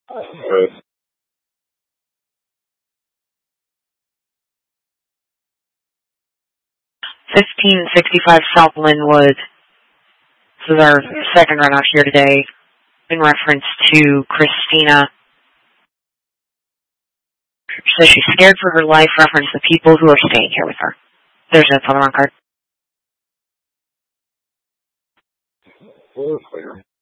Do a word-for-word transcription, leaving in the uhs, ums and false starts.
Uh, fifteen sixty-five South Linwood. This is our second run out here today in reference to Christina. So she's scared for her life, reference the people who are staying here with her. There's no on the wrong card. Clear.